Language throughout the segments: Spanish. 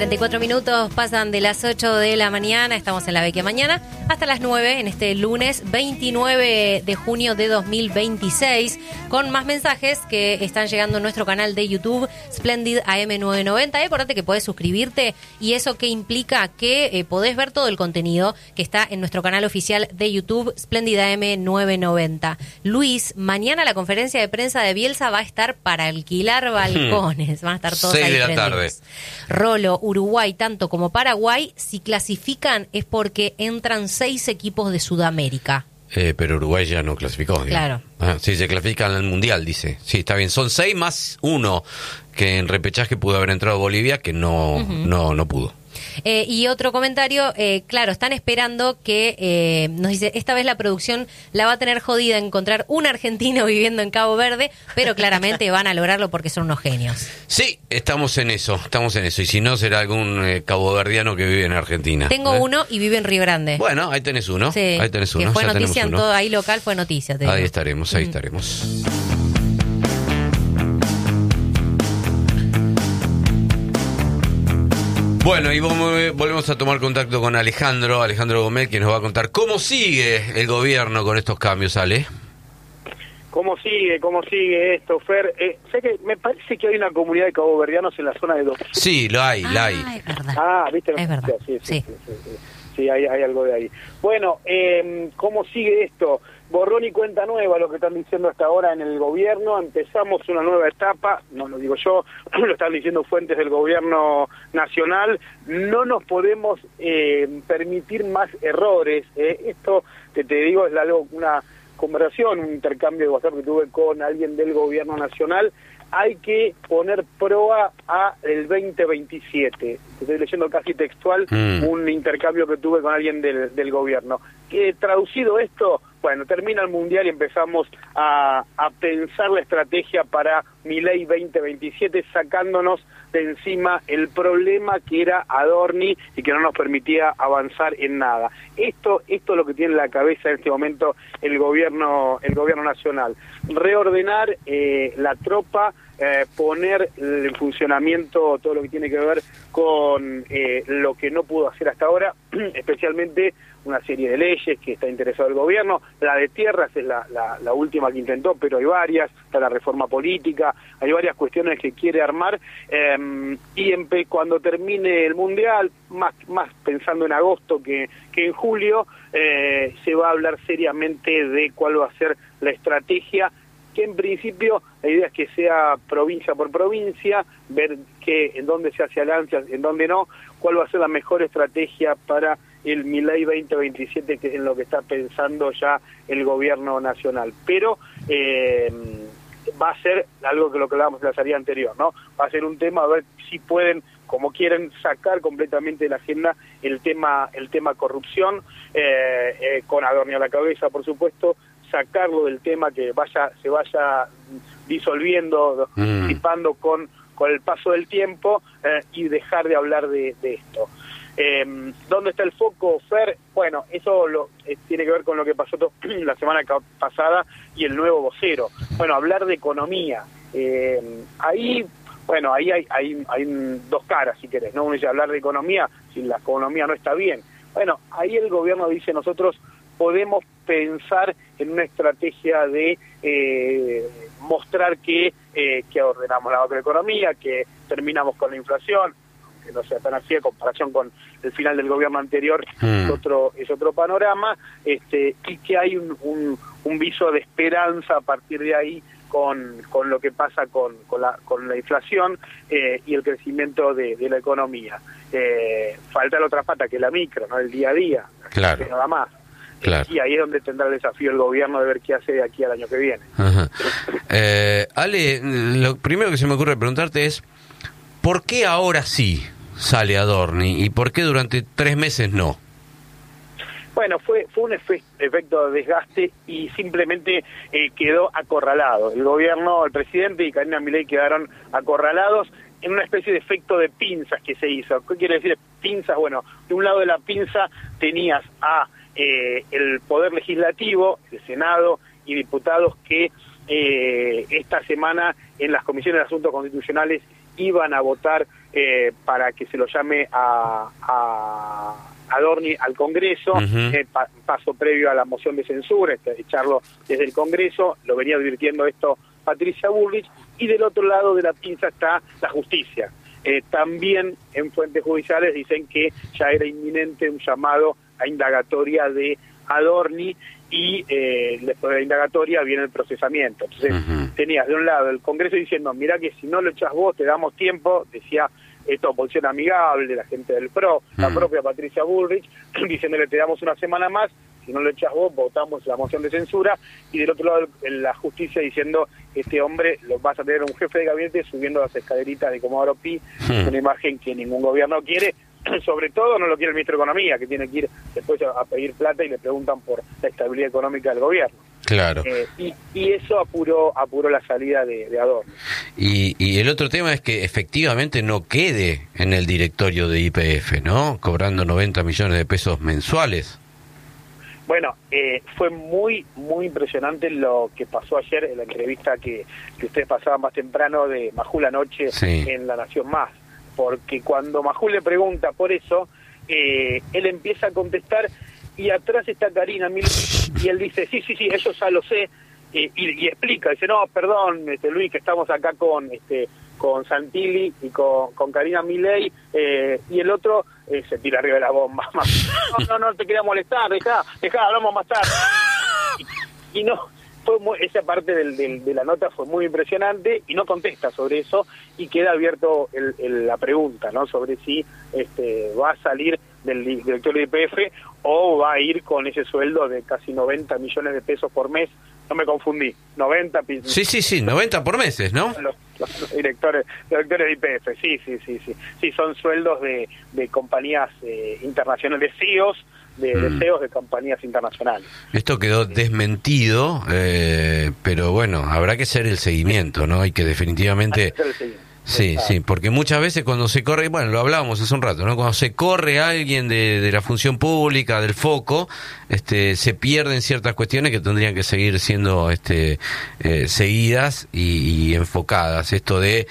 44 minutos pasan de las 8 de la mañana, estamos en la Vecchia Mañana, hasta las 9 en este lunes 29 de junio de 2026, con más mensajes que están llegando en nuestro canal de YouTube, Splendid AM990. Acordate que podés suscribirte y eso que implica que podés ver todo el contenido que está en nuestro canal oficial de YouTube, Splendid AM990. Luis, mañana la conferencia de prensa de Bielsa va a estar para alquilar balcones, van a estar todos 6 ahí de la prendidos. tarde. Rolo, Uruguay, tanto como Paraguay, si clasifican es porque entran 6 equipos de Sudamérica. Pero Uruguay ya no clasificó. Digamos. Claro. Sí, se clasifican al Mundial, dice. Sí, está bien. Son 6 más 1 que en repechaje pudo haber entrado Bolivia, que no pudo. Y otro comentario, claro, están esperando que, nos dice, esta vez la producción la va a tener jodida encontrar un argentino viviendo en Cabo Verde, pero claramente van a lograrlo porque son unos genios. Sí, estamos en eso. Y si no, será algún caboverdiano que vive en Argentina. Tengo uno y vive en Río Grande. Bueno, ahí tenés uno. Sí, ahí tenés uno. que fue ya noticia en uno. todo, ahí local fue noticia. Te Ahí digo. estaremos, ahí estaremos. Bueno, y volvemos a tomar contacto con Alejandro Gómez, que nos va a contar cómo sigue el gobierno con estos cambios, Ale. ¿Cómo sigue esto, Fer? Sé que me parece que hay una comunidad de caboverdianos en la zona de Dos. Sí, la hay. Es verdad. ¿Viste? Es verdad. Sí, hay algo de ahí. Bueno, ¿cómo sigue esto? Borrón y cuenta nueva, lo que están diciendo hasta ahora en el gobierno. Empezamos una nueva etapa, no lo digo yo, lo están diciendo fuentes del gobierno nacional. No nos podemos permitir más errores. Esto, que te digo, es una conversación, un intercambio de WhatsApp que tuve con alguien del gobierno nacional. Hay que poner proa a el 2027. Estoy leyendo casi textual un intercambio que tuve con alguien del gobierno. Traducido esto, bueno, termina el Mundial y empezamos a pensar la estrategia para Milei 2027, sacándonos de encima el problema que era Adorni y que no nos permitía avanzar en nada. Esto es lo que tiene en la cabeza en este momento el gobierno nacional. Reordenar la tropa, poner en funcionamiento todo lo que tiene que ver con lo que no pudo hacer hasta ahora, especialmente una serie de leyes que está interesado el gobierno. La de tierras es la última que intentó, pero hay varias. Está la reforma política, hay varias cuestiones que quiere armar, y cuando termine el Mundial, más pensando en agosto que en julio, se va a hablar seriamente de cuál va a ser la estrategia, que en principio la idea es que sea provincia por provincia, ver en dónde se hace alianzas, en dónde no, cuál va a ser la mejor estrategia para el Milei 2027, que es en lo que está pensando ya el gobierno nacional. Pero va a ser algo que lo que hablábamos en la salida anterior, ¿no? Va a ser un tema, a ver si pueden, como quieren, sacar completamente de la agenda el tema corrupción, con Adorni a la cabeza, por supuesto, sacarlo del tema, que se vaya disolviendo, disipando con el paso del tiempo, y dejar de hablar de esto. ¿Dónde está el foco, Fer? Bueno, eso tiene que ver con lo que pasó la semana pasada y el nuevo vocero. Bueno, hablar de economía. Ahí hay dos caras, si querés, ¿no? Uno dice hablar de economía, si la economía no está bien. Bueno, ahí el gobierno dice, nosotros podemos pensar en una estrategia de mostrar que ordenamos la macroeconomía, que terminamos con la inflación, que no sea tan así en comparación con el final del gobierno anterior, es otro panorama, y que hay un viso de esperanza a partir de ahí con lo que pasa con la inflación y el crecimiento de la economía. Falta la otra pata, que es la micro, ¿no? El día a día, Claro. nada más. Claro. Y ahí es donde tendrá el desafío el gobierno de ver qué hace de aquí al año que viene. Ajá. Ale, lo primero que se me ocurre preguntarte es, ¿por qué ahora sí sale Adorni y por qué durante 3 meses no? Bueno, fue un efecto de desgaste y simplemente quedó acorralado. El gobierno, el presidente y Karina Milei quedaron acorralados en una especie de efecto de pinzas que se hizo. ¿Qué quiere decir pinzas? Bueno, de un lado de la pinza tenías el Poder Legislativo, el Senado y diputados que esta semana en las comisiones de asuntos constitucionales iban a votar para que se lo llame a Adorni al Congreso, paso previo a la moción de censura, echarlo desde el Congreso, lo venía advirtiendo esto Patricia Bullrich, y del otro lado de la pinza está la justicia. También en fuentes judiciales dicen que ya era inminente un llamado a indagatoria de Adorni, y después de la indagatoria viene el procesamiento. Entonces tenías de un lado el Congreso diciendo, mirá que si no lo echás vos te damos tiempo, decía esta oposición amigable, la gente del PRO, la propia Patricia Bullrich, diciéndole te damos una semana más, si no lo echás vos votamos la moción de censura, y del otro lado la justicia diciendo este hombre lo vas a tener un jefe de gabinete subiendo las escaleritas de Comodoro Pi, una imagen que ningún gobierno quiere. Sobre todo no lo quiere el ministro de Economía, que tiene que ir después a pedir plata y le preguntan por la estabilidad económica del gobierno. Claro. Y eso apuró la salida de Adorni. Y el otro tema es que efectivamente no quede en el directorio de YPF, ¿no? Cobrando 90 millones de pesos mensuales. Bueno, fue muy impresionante lo que pasó ayer en la entrevista que ustedes pasaban más temprano de Majul anoche en La Nación Más. Porque cuando Majul le pregunta por eso, él empieza a contestar y atrás está Karina Milei y él dice, sí, eso ya lo sé, y explica, dice, no, perdón, Luis, que estamos acá con Santilli y con Karina Milei, y el otro se tira arriba de la bomba. No te quería molestar, dejá, hablamos más tarde. Y no... esa parte de la nota fue muy impresionante y no contesta sobre eso, y queda abierto la pregunta, ¿no? Sobre si va a salir del directorio de YPF o va a ir con ese sueldo de casi 90 millones de pesos por mes. No me confundí, 90... Sí, 90 por meses, ¿no? Los directores de YPF, sí, son sueldos de compañías internacionales, de CEOs, de CEOs de compañías internacionales. Esto quedó desmentido, pero bueno, habrá que hacer el seguimiento, ¿no? Y que definitivamente... Sí, porque muchas veces cuando se corre, bueno, lo hablábamos hace un rato, ¿no? Cuando se corre a alguien de la función pública, del foco, se pierden ciertas cuestiones que tendrían que seguir siendo seguidas y enfocadas. Esto de,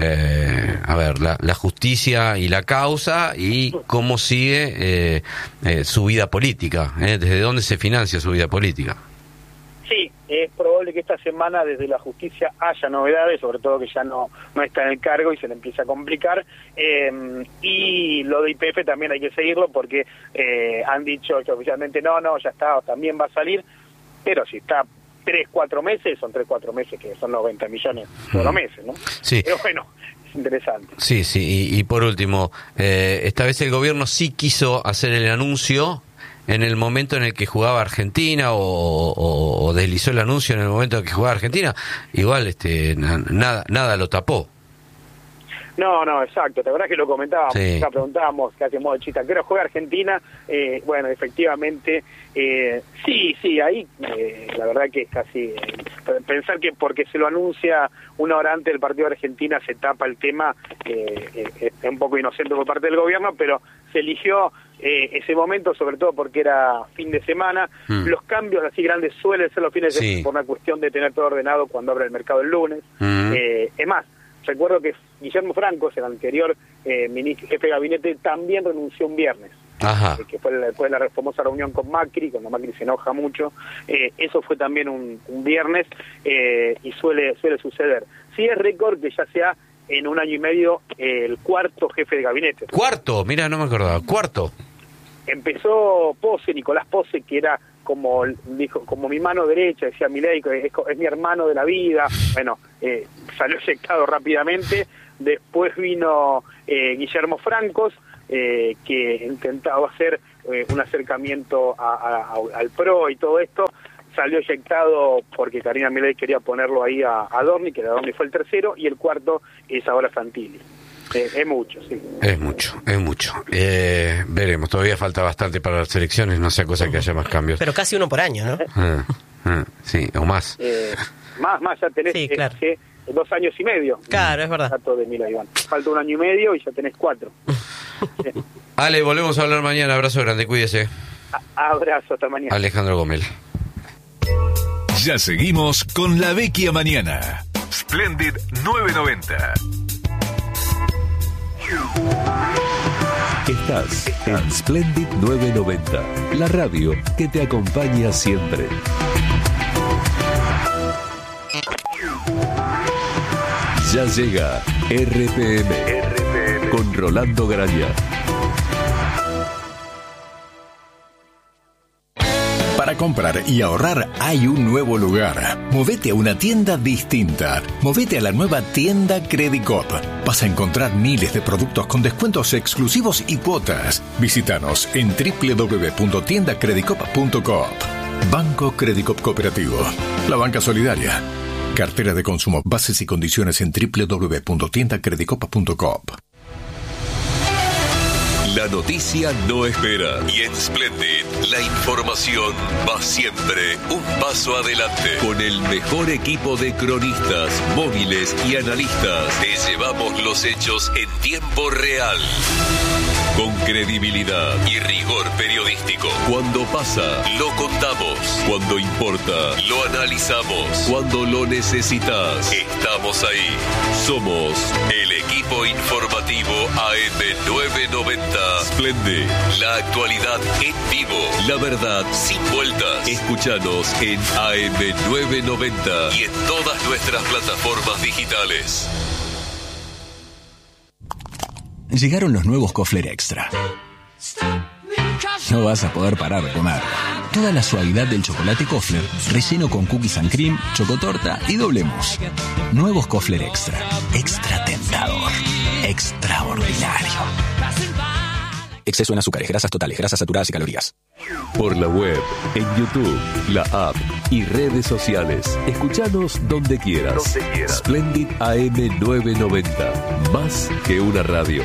la justicia y la causa y cómo sigue su vida política, desde dónde se financia su vida política. Sí, es probable que esta semana desde la justicia haya novedades, sobre todo que ya no está en el cargo y se le empieza a complicar, y lo de YPF también hay que seguirlo porque han dicho que oficialmente no, ya está, también va a salir, pero si está 3-4 meses, son 3-4 meses que son 90 millones todos los meses, ¿no? Sí. Pero bueno, es interesante. Sí, y por último, esta vez el gobierno sí quiso hacer el anuncio en el momento en el que jugaba Argentina o deslizó el anuncio en el momento en el que jugaba Argentina, igual nada lo tapó. No, exacto, la verdad que lo comentábamos, sí. Ya preguntábamos, casi en modo chita, ¿qué hora juega Argentina? Bueno, efectivamente, sí, ahí la verdad que es casi, pensar que porque se lo anuncia una hora antes del partido de Argentina se tapa el tema, es un poco inocente por parte del gobierno, pero se eligió ese momento, sobre todo porque era fin de semana. Los cambios así grandes suelen ser los fines de semana por una cuestión de tener todo ordenado cuando abre el mercado el lunes. Es más, recuerdo que Guillermo Francos, el anterior jefe de gabinete, también renunció un viernes. Que fue después de la famosa reunión con Macri, cuando Macri se enoja mucho. Eso fue también un viernes, y suele suceder. Sí es récord que ya sea en un año y medio el cuarto jefe de gabinete. ¿Cuarto? Mira, no me acordaba. ¿Cuarto? Empezó Nicolás Pose, que era como mi mano derecha, decía Milei, es mi hermano de la vida. Bueno, salió eyectado rápidamente. Después vino Guillermo Francos, que intentaba hacer un acercamiento al PRO y todo esto. Salió eyectado porque Karina Milei quería ponerlo ahí a Adorni, que Adorni fue el tercero, y el cuarto es ahora Santilli. Es mucho, sí. Es mucho. Veremos, todavía falta bastante para las elecciones, no sea cosa que haya más cambios. Pero casi uno por año, ¿no? Sí, o más. Más, ya tenés 2 años y medio. Claro, es verdad. De Milei, Iván. Falta 1 año y medio y ya tenés 4. Ale, volvemos a hablar mañana. Abrazo grande, cuídese. Abrazo, hasta mañana. Alejandro Gomel. Ya seguimos con La Vecchia Mañana. Splendid 990. Estás en Splendid 990, la radio que te acompaña siempre. Ya llega RPM con Rolando Graña. Para comprar y ahorrar hay un nuevo lugar. Movete a una tienda distinta. Movete a la nueva tienda Credicop. Vas a encontrar miles de productos con descuentos exclusivos y cuotas. Visítanos en www.tiendacredicop.coop. Banco Credicop Cooperativo. La banca solidaria. Cartera de consumo. Bases y condiciones en www.tiendacredicop.coop. La noticia no espera y en Splendid la información va siempre un paso adelante. Con el mejor equipo de cronistas, móviles y analistas, te llevamos los hechos en tiempo real. Con credibilidad y rigor periodístico. Cuando pasa, lo contamos. Cuando importa, lo analizamos. Cuando lo necesitas, estamos ahí. Somos el equipo informativo AM990. Splendid, la actualidad en vivo. La verdad sin vueltas. Escúchanos en AM990 y en todas nuestras plataformas digitales. Llegaron los nuevos Kofler Extra. No vas a poder parar de comer. Toda la suavidad del chocolate Kofler, relleno con cookies and cream, chocotorta y doble mousse. Nuevos Kofler Extra. Extra tentador. Extraordinario. Exceso en azúcares, grasas totales, grasas saturadas y calorías. Por la web, en YouTube, la app y redes sociales. Escuchanos donde quieras. Splendid AM990. Más que una radio.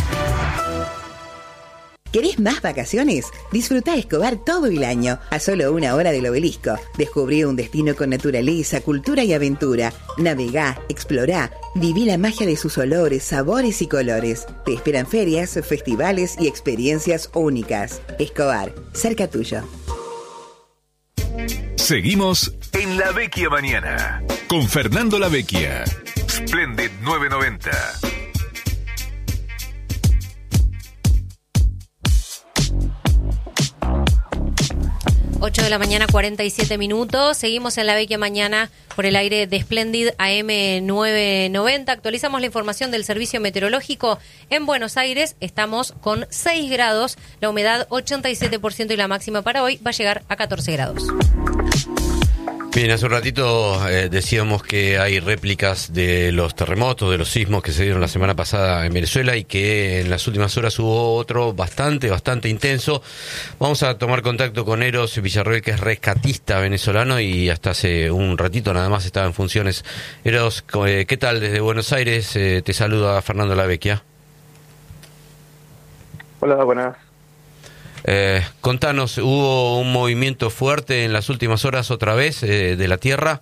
¿Querés más vacaciones? Disfrutá Escobar todo el año, a solo 1 hora del Obelisco. Descubrí un destino con naturaleza, cultura y aventura. Navegá, explorá, viví la magia de sus olores, sabores y colores. Te esperan ferias, festivales y experiencias únicas. Escobar, cerca tuyo. Seguimos en La Vecchia Mañana con Fernando La Vecchia. Splendid 990. 8 de la mañana, 47 minutos. Seguimos en La Vecchia Mañana por el aire de Splendid AM990. Actualizamos la información del servicio meteorológico. En Buenos Aires estamos con 6 grados, la humedad 87% y la máxima para hoy va a llegar a 14 grados. Bien, hace un ratito decíamos que hay réplicas de los terremotos, de los sismos que se dieron la semana pasada en Venezuela y que en las últimas horas hubo otro bastante intenso. Vamos a tomar contacto con Eros Villarroel, que es rescatista venezolano y hasta hace un ratito nada más estaba en funciones. Eros, ¿qué tal? Desde Buenos Aires te saluda Fernando La Vecchia. Hola, buenas. Contanos, ¿hubo un movimiento fuerte en las últimas horas otra vez de la Tierra?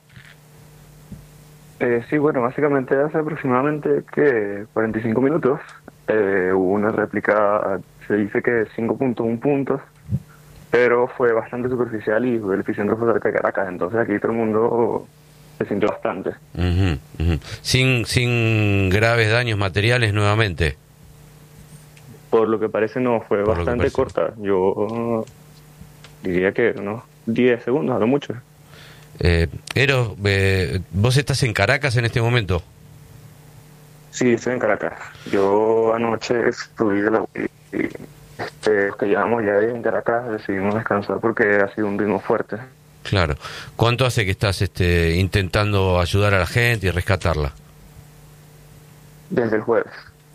Sí, bueno, básicamente hace aproximadamente 45 minutos hubo una réplica, se dice que 5.1 puntos, pero fue bastante superficial y el epicentro fue cerca de Caracas, entonces aquí todo el mundo se sintió bastante. Sin graves daños materiales nuevamente. Por lo que parece no, fue bastante corta. Yo diría que unos 10 segundos, a lo mucho. Eros, ¿vos estás en Caracas en este momento? Sí, estoy en Caracas. Yo anoche estuve de los que llevamos ya en Caracas, decidimos descansar porque ha sido un ritmo fuerte. Claro. ¿Cuánto hace que estás intentando ayudar a la gente y rescatarla? Desde el jueves.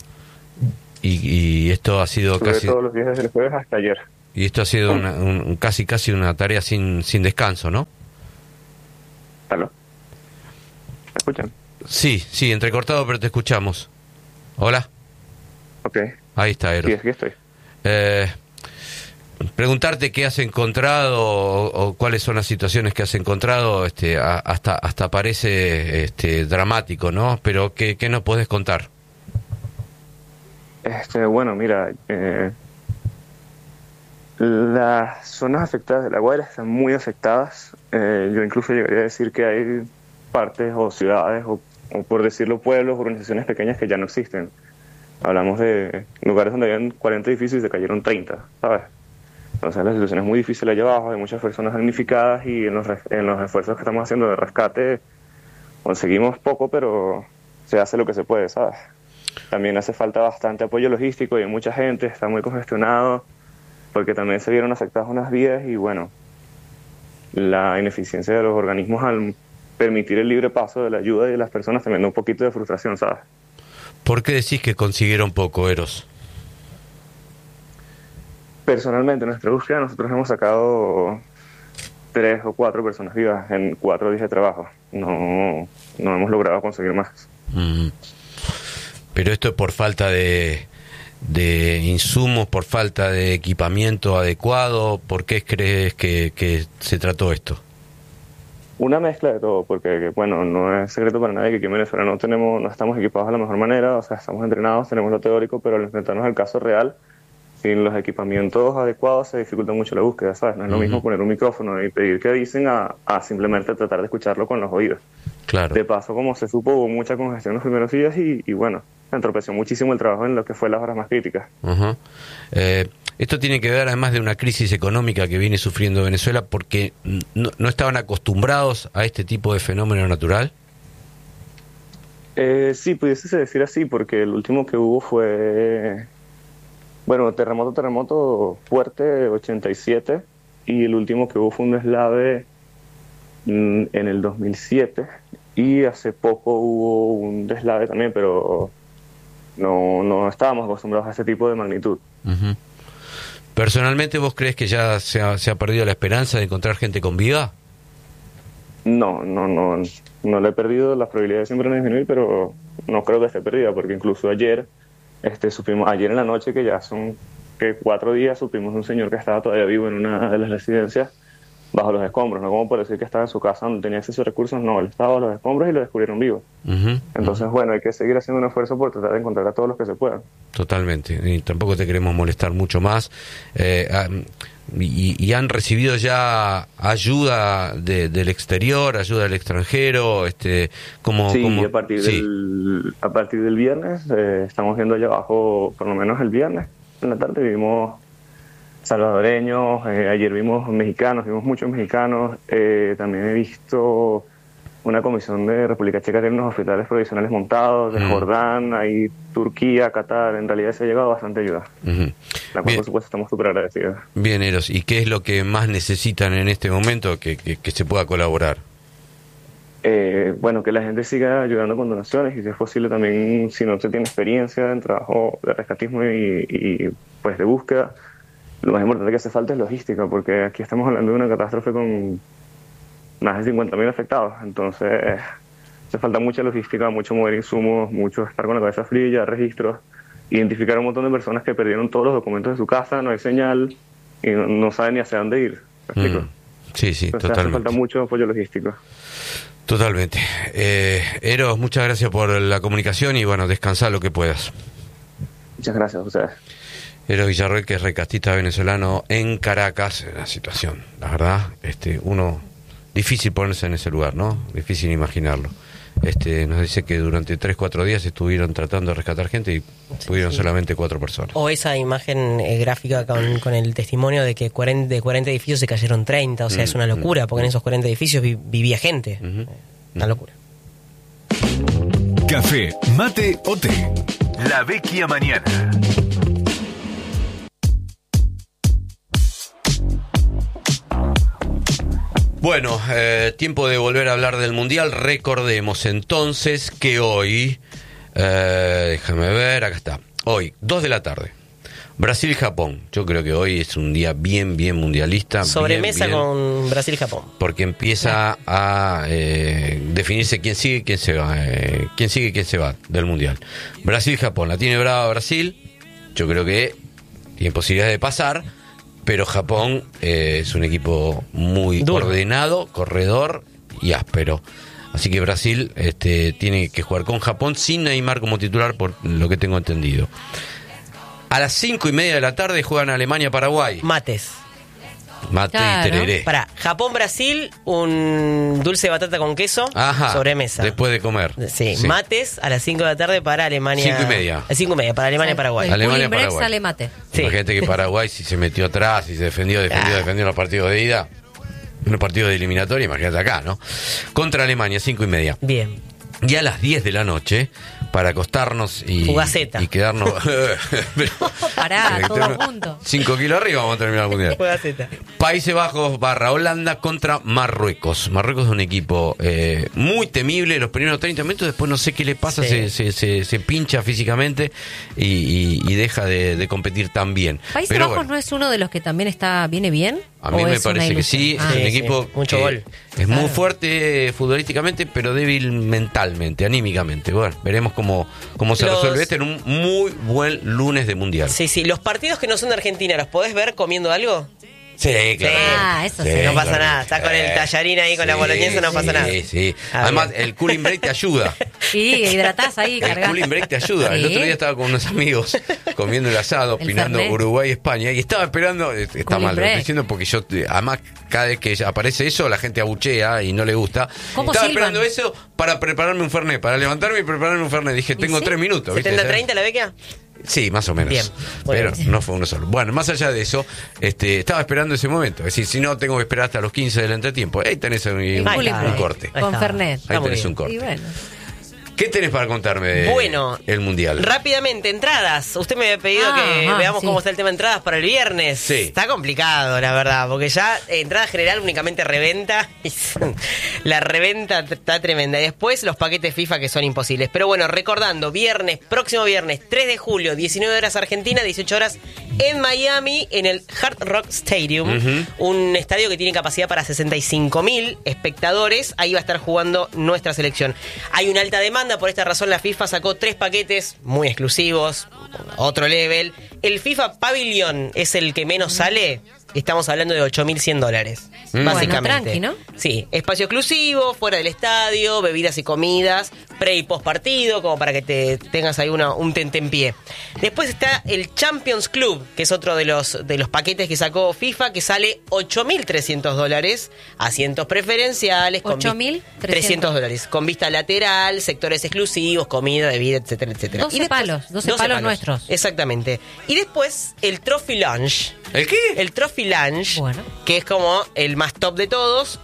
Y esto ha sido casi todos los días desde el jueves hasta ayer. Y esto ha sido casi una tarea sin descanso, ¿no? ¿Aló? ¿Me escuchan? Sí, entrecortado, pero te escuchamos. ¿Hola? Ok. Ahí está, Eros. Sí, aquí estoy. Preguntarte qué has encontrado o cuáles son las situaciones que has encontrado, hasta parece dramático, ¿no? Pero ¿qué nos podés contar? Bueno, mira, las zonas afectadas de La Guaira están muy afectadas. Yo incluso llegaría a decir que hay partes o ciudades o por decirlo pueblos, organizaciones pequeñas que ya no existen. Hablamos de lugares donde habían 40 edificios y se cayeron 30, ¿sabes? Entonces la situación es muy difícil allá abajo, hay muchas personas damnificadas y en los esfuerzos que estamos haciendo de rescate conseguimos poco, pero se hace lo que se puede, ¿sabes? También hace falta bastante apoyo logístico y hay mucha gente, está muy congestionado, porque también se vieron afectadas unas vías y bueno, la ineficiencia de los organismos al permitir el libre paso de la ayuda y de las personas también da un poquito de frustración, ¿sabes? ¿Por qué decís que consiguieron poco, Eros? Personalmente, en nuestra búsqueda nosotros hemos sacado 3 o 4 personas vivas en 4 días de trabajo. No hemos logrado conseguir más. Pero esto es por falta de insumos, por falta de equipamiento adecuado. ¿Por qué crees que se trató esto? Una mezcla de todo, porque bueno, no es secreto para nadie que aquí en Venezuela no estamos equipados de la mejor manera, o sea, estamos entrenados, tenemos lo teórico, pero al enfrentarnos al caso real, sin los equipamientos adecuados se dificulta mucho la búsqueda, ¿sabes? No es lo mismo poner un micrófono y pedir que avisen a simplemente tratar de escucharlo con los oídos. Claro. De paso, como se supo, hubo mucha congestión en los primeros días y bueno, entorpeció muchísimo el trabajo en lo que fue las horas más críticas. Esto tiene que ver además de una crisis económica que viene sufriendo Venezuela porque no estaban acostumbrados a este tipo de fenómeno natural. Sí, pudiese decir así, porque el último que hubo fue, bueno, terremoto fuerte, 87, y el último que hubo fue un deslave en el 2007, y hace poco hubo un deslave también, pero no estábamos acostumbrados a ese tipo de magnitud. ¿Personalmente vos crees que ya se ha perdido la esperanza de encontrar gente con vida? No la he perdido, las probabilidades siempre van a disminuir, pero no creo que esté perdida, porque incluso ayer en la noche, que ya son 4 días, supimos de un señor que estaba todavía vivo en una de las residencias bajo los escombros, no como por decir que estaba en su casa donde tenía acceso a recursos, no, él estaba bajo los escombros y lo descubrieron vivo. Entonces, bueno, hay que seguir haciendo un esfuerzo por tratar de encontrar a todos los que se puedan. Totalmente, y tampoco te queremos molestar mucho más. Y han recibido ya ayuda del exterior, ayuda del extranjero, a partir del viernes estamos viendo allá abajo, por lo menos el viernes en la tarde vimos salvadoreños, ayer vimos mexicanos, vimos muchos mexicanos, también he visto una comisión de República Checa, tiene unos hospitales provisionales montados, de Jordán, hay Turquía, Qatar, en realidad se ha llegado bastante ayuda, la cual por supuesto estamos súper agradecidos. Bien, Eros, ¿y qué es lo que más necesitan en este momento que se pueda colaborar? Bueno, que la gente siga ayudando con donaciones y si es posible también, si no se tiene experiencia en trabajo de rescatismo y pues de búsqueda, lo más importante que hace falta es logística, porque aquí estamos hablando de una catástrofe con más de 50.000 afectados, entonces hace falta mucha logística, mucho mover insumos, mucho estar con la cabeza fría, ya registros, identificar a un montón de personas que perdieron todos los documentos de su casa, no hay señal y no saben ni hacia dónde ir. ¿Me explico? Sí, entonces, totalmente. Hace falta mucho apoyo logístico. Totalmente. Eros, muchas gracias por la comunicación y bueno, descansá lo que puedas. Muchas gracias a ustedes. Eros Villarroel, que es rescatista venezolano en Caracas, la situación, la verdad, difícil ponerse en ese lugar, ¿no? Difícil imaginarlo. Nos dice que durante 3-4 días estuvieron tratando de rescatar gente y pudieron solamente 4 personas. O esa imagen gráfica con el testimonio de que de 40 edificios se cayeron 30, o sea, es una locura, porque en esos 40 edificios vivía gente. Una locura. Café, mate o té. La Vecchia Mañana. Bueno, tiempo de volver a hablar del Mundial. Recordemos entonces que hoy, déjame ver, acá está, hoy, 2 de la tarde, Brasil-Japón. Yo creo que hoy es un día bien mundialista. Sobremesa bien, con Brasil-Japón. Porque empieza a definirse quién sigue y quién se va, quién se va del Mundial. Brasil-Japón, la tiene brava Brasil, yo creo que tiene posibilidades de pasar. Pero Japón es un equipo muy ordenado, corredor y áspero. Así que Brasil tiene que jugar con Japón sin Neymar como titular, por lo que tengo entendido. A las 5:30 de la tarde juegan Alemania-Paraguay. Mates. Mate y tereré. Para Japón-Brasil, un dulce de batata con queso, sobremesa. Después de comer. Sí, mates a las 5 de la tarde para Alemania. 5:30. A 5:30, para Alemania-Paraguay. Alemania-Paraguay. Sale mate. Sí. Imagínate que Paraguay, si se metió atrás, y se defendió en los partidos de ida, en los partidos de eliminatoria, imagínate acá, ¿no? Contra Alemania, 5:30. Bien. Y a las 10 de la noche, para acostarnos y quedarnos... Pará, todos juntos. 5 kilos arriba vamos a terminar el mundial. Fugaceta. Países Bajos / Holanda contra Marruecos. Marruecos es un equipo muy temible los primeros 30 minutos, después no sé qué le pasa, se pincha físicamente y deja de competir tan bien. ¿Países Bajos no es uno de los que también viene bien? A mí me parece que sí, es un equipo mucho gol. Es muy fuerte futbolísticamente, pero débil mentalmente, anímicamente. Bueno, veremos cómo se resuelve en un muy buen lunes de mundial. Sí, los partidos que no son de Argentina, ¿los podés ver comiendo algo? Sí, claro. Eso sí. No pasa nada. Está con el tallarín ahí, con la boloñesa, no pasa nada. Sí. Además, el cooling break te ayuda. Sí, hidratás ahí, cargás. El cooling break te ayuda. El otro día estaba con unos amigos comiendo el asado, opinando Uruguay-España, y estaba esperando, está mal, lo estoy diciendo porque yo, además, cada vez que aparece eso, la gente abuchea y no le gusta. Estaba esperando eso para prepararme un fernet, para levantarme y prepararme un fernet. Dije, tengo 3 minutos. ¿70-30 la beca? Sí, más o menos. Bien, pero no fue uno solo. Bueno, más allá de eso, estaba esperando ese momento. Es decir, si no, tengo que esperar hasta los 15 del entretiempo. Ahí tenés un corte. Con Fernet. Ahí tenés un corte. Y bueno. ¿Qué tenés para contarme del Mundial? Rápidamente, entradas. Usted me había pedido que veamos cómo está el tema de entradas para el viernes. Sí. Está complicado, la verdad, porque ya entrada general únicamente reventa. La reventa está tremenda. Y después los paquetes FIFA que son imposibles. Pero bueno, recordando, próximo viernes, 3 de julio, 19 horas Argentina, 18 horas en Miami, en el Hard Rock Stadium. Un estadio que tiene capacidad para 65.000 espectadores. Ahí va a estar jugando nuestra selección. Hay una alta demanda. Por esta razón la FIFA sacó 3 paquetes muy exclusivos, otro level. El FIFA Pavilion es el que menos sale. Estamos hablando de $8.100, básicamente. Bueno, tranqui, ¿no? Sí, espacio exclusivo, fuera del estadio, bebidas y comidas, pre y post partido, como para que tengas ahí un tentempié. Después está el Champions Club, que es otro de los paquetes que sacó FIFA, que sale $8.300, asientos preferenciales, $8.300, con vista lateral, sectores exclusivos, comida, bebida, etcétera, etcétera. 12 palos nuestros. Exactamente. Y después el Trophy Lounge. ¿El qué? El Trophy Lounge, que es como el más top de todos,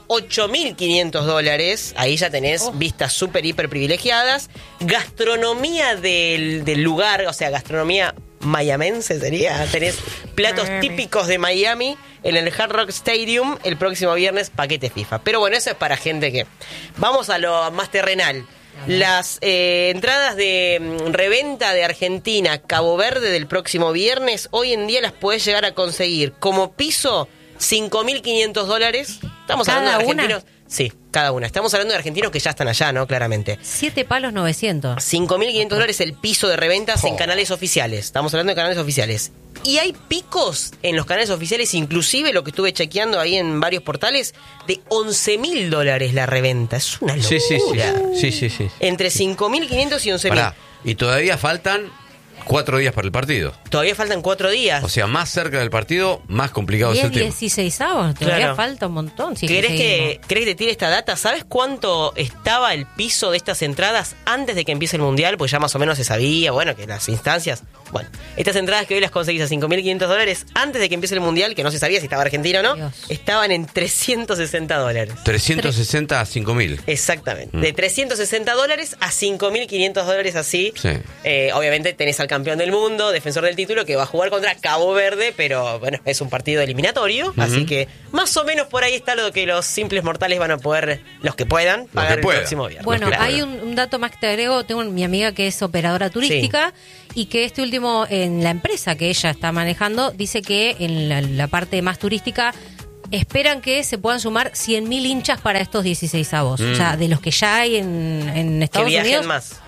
$8.500. Ahí ya tenés vistas súper, hiper privilegiadas. Gastronomía del lugar, o sea, gastronomía mayamense sería. Tenés platos típicos de Miami en el Hard Rock Stadium el próximo viernes, paquete FIFA. Pero bueno, eso es para gente que... Vamos a lo más terrenal. Las entradas de reventa de Argentina, Cabo Verde del próximo viernes, hoy en día las podés llegar a conseguir como piso $5.500. Estamos hablando de argentinos. Sí, cada una. Estamos hablando de argentinos que ya están allá, ¿no? Claramente. 7 palos 900. $5.500 el piso de reventas en canales oficiales. Estamos hablando de canales oficiales. Y hay picos en los canales oficiales, inclusive lo que estuve chequeando ahí en varios portales, de $11.000 la reventa. Es una locura. Sí. Entre 5.500 y 11.000. Y todavía faltan 4 días para el partido. Todavía faltan 4 días. O sea, más cerca del partido, más complicado es el tema. 16avos, todavía falta un montón. ¿Querés que te tire esta data? ¿Sabes cuánto estaba el piso de estas entradas antes de que empiece el Mundial? Pues ya más o menos se sabía, bueno, que las instancias... Bueno, estas entradas que hoy las conseguís a $5.500 antes de que empiece el Mundial, que no se sabía si estaba Argentina o no, estaban en $360. 360 a 5.000. Exactamente. De $360 a $5.500 así. Sí. Obviamente tenés al campeón del mundo, defensor del título, que va a jugar contra Cabo Verde, pero bueno, es un partido eliminatorio, así que más o menos por ahí está lo que los simples mortales van a poder, los que puedan, pagar el próximo viernes. Bueno, hay un dato más que te agrego. Tengo mi amiga que es operadora turística y que este último, en la empresa que ella está manejando, dice que en la parte más turística esperan que se puedan sumar 100.000 hinchas para estos 16avos. O sea, de los que ya hay en Estados Unidos. Más.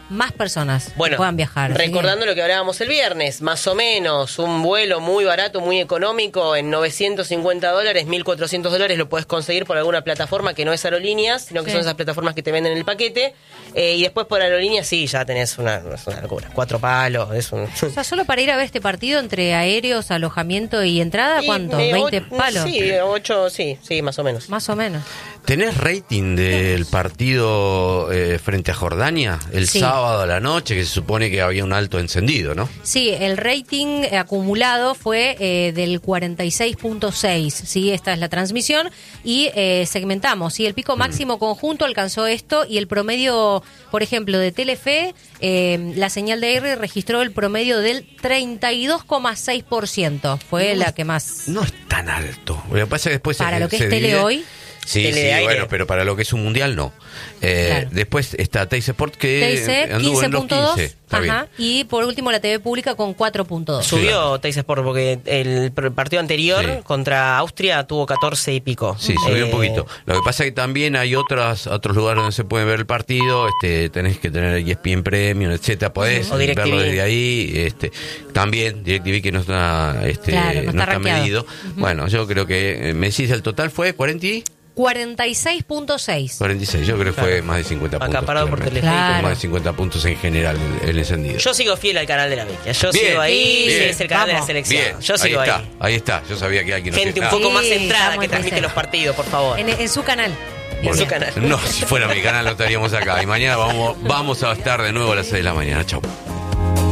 más personas Bueno, que puedan viajar. recordando lo que hablábamos el viernes, más o menos un vuelo muy barato, muy económico, en $950, $1.400 lo puedes conseguir por alguna plataforma que no es aerolíneas, sino que son esas plataformas que te venden el paquete. Y después por aerolíneas sí, ya tenés una locura. 4 palos. O sea, solo para ir a ver este partido entre aéreos, alojamiento y entrada, ¿cuánto? 20 palos. Sí, 8, sí, más o menos. Más o menos. ¿Tenés rating del partido frente a Jordania el sábado a la noche, que se supone que había un alto encendido, ¿no? Sí, el rating acumulado fue del 46.6, ¿sí? Esta es la transmisión, y segmentamos, ¿sí? El pico máximo conjunto alcanzó esto, y el promedio, por ejemplo, de Telefe, la señal de aire registró el promedio del 32,6%, fue la que más... No es tan alto. Lo que pasa es que después para lo que es Tele Hoy... Sí, bueno, pero para lo que es un mundial no. Claro. Después está Teis Sport, que anduvo en los 15. Está bien. Y por último la TV pública con 4.2. Subió Teis Sport porque el partido anterior contra Austria tuvo 14 y pico. Sí, subió un poquito. Lo que pasa es que también hay otros lugares donde se puede ver el partido. Tenés que tener ESPN Premium, etcétera. Podés verlo desde ahí. También DirecTV, que no está, no está medido. Bueno, yo creo que me decís el total fue 46.6. 46, yo creo que fue más de 50 puntos. Acaparado por Telefe. Más de 50 puntos en general el encendido. Yo sigo fiel al canal de la Vecchia. Yo sigo ahí, es el canal de la selección. Bien, yo sigo ahí. Ahí está, yo sabía que alguien gente un poco más centrada que transmite los partidos, por favor. En su canal. En su canal. No, si fuera mi canal no estaríamos acá. Y mañana vamos a estar de nuevo a las 6 de la mañana. Chau.